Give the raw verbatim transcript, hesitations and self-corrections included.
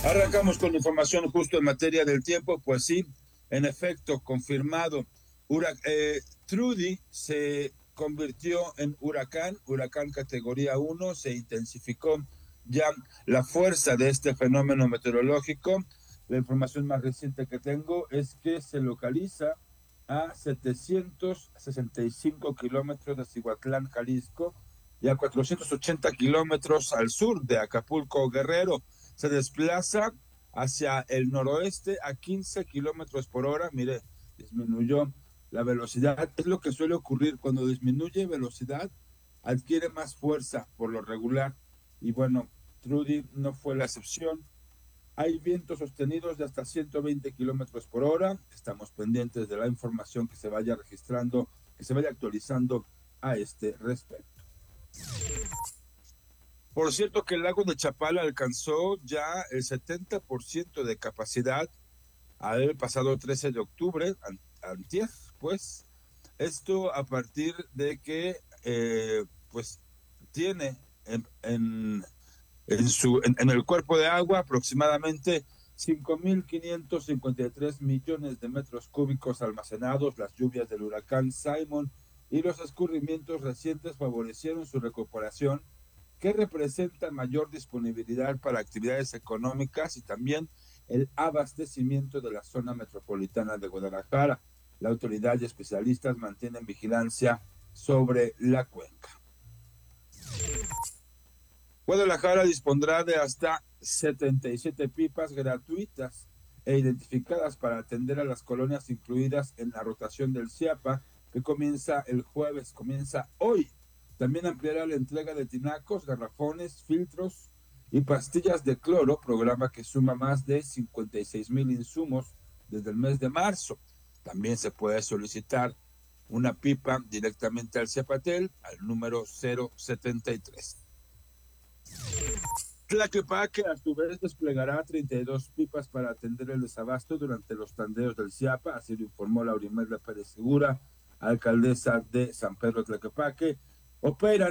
Arrancamos con información justo en materia del tiempo. Pues sí, en efecto, confirmado. Hurac eh, Trudy se convirtió en huracán, huracán categoría uno, se intensificó ya la fuerza de este fenómeno meteorológico. La información más reciente que tengo es que se localiza a setecientos sesenta y cinco kilómetros de Cihuatlán, Jalisco, y a cuatrocientos ochenta kilómetros al sur de Acapulco, Guerrero. Se desplaza hacia el noroeste a quince kilómetros por hora. Mire, disminuyó la velocidad. Es lo que suele ocurrir cuando disminuye velocidad, adquiere más fuerza por lo regular. Y bueno, Trudy no fue la excepción. Hay vientos sostenidos de hasta ciento veinte kilómetros por hora. Estamos pendientes de la información que se vaya registrando, que se vaya actualizando a este respecto. Por cierto que el lago de Chapala alcanzó ya el setenta por ciento de capacidad al pasado trece de octubre, antier, pues. Esto a partir de que, eh, pues, tiene en, en, en, su, en, en el cuerpo de agua aproximadamente cinco mil quinientos cincuenta y tres millones de metros cúbicos almacenados. Las lluvias del huracán Simon y los escurrimientos recientes favorecieron su recuperación, que representa mayor disponibilidad para actividades económicas y también el abastecimiento de la zona metropolitana de Guadalajara. La autoridad y especialistas mantienen vigilancia sobre la cuenca. Guadalajara dispondrá de hasta setenta y siete pipas gratuitas e identificadas para atender a las colonias incluidas en la rotación del CIAPA, que comienza el jueves, comienza hoy. También ampliará la entrega de tinacos, garrafones, filtros y pastillas de cloro, programa que suma más de cincuenta y seis mil insumos desde el mes de marzo. También se puede solicitar una pipa directamente al Ciapatel, al número cero setenta y tres. Tlaquepaque a su vez desplegará treinta y dos pipas para atender el desabasto durante los tandeos del CIAPA, así lo informó Laurimerla Pérez Segura, alcaldesa de San Pedro Tlaquepaque. Operan